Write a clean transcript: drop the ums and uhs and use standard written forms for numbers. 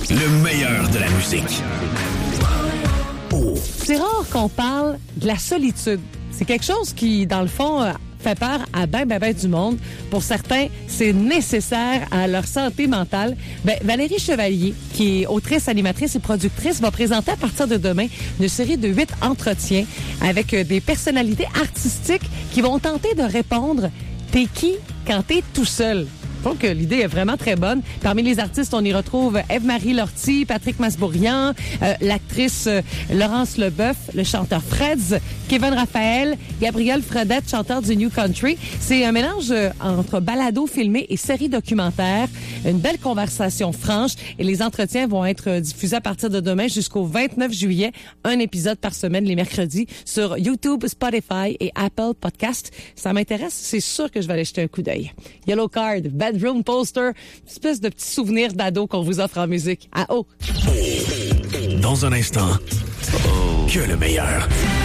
Le meilleur de la musique. Oh. C'est rare qu'on parle de la solitude. C'est quelque chose qui, dans le fond, fait peur à ben du monde. Pour certains, c'est nécessaire à leur santé mentale. Valérie Chevalier, qui est autrice, animatrice et productrice, va présenter à partir de demain une série de 8 entretiens avec des personnalités artistiques qui vont tenter de répondre « T'es qui quand t'es tout seul? » Je trouve que l'idée est vraiment très bonne. Parmi les artistes, on y retrouve Ève-Marie Lortie, Patrick Masbourian, l'actrice Laurence Leboeuf, le chanteur Freds, Kevin Raphaël, Gabriel Fredette, chanteur du New Country. C'est un mélange entre balado filmé et série documentaire. Une belle conversation franche et les entretiens vont être diffusés à partir de demain jusqu'au 29 juillet. Un épisode par semaine les mercredis sur YouTube, Spotify et Apple Podcast. Ça m'intéresse, c'est sûr que je vais aller jeter un coup d'œil. Yellow Card, Bedroom Poster, une espèce de petit souvenir d'ado qu'on vous offre en musique. À haut. Dans un instant, que le meilleur.